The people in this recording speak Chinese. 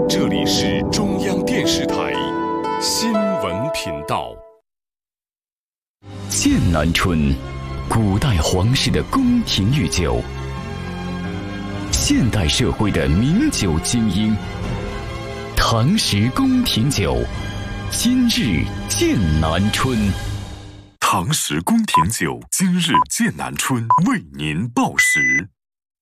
这里是中央电视台新闻频道。 剑南春，古代皇室的宫廷御酒，现代社会的名酒精英。唐时宫廷酒，今日剑南春。 唐时宫廷酒，今日剑南春为您报时。